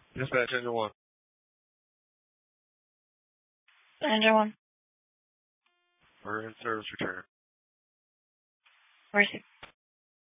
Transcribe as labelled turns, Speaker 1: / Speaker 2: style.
Speaker 1: Dispatch engine one.
Speaker 2: Engine one.
Speaker 1: We're in service return.
Speaker 2: Where's it?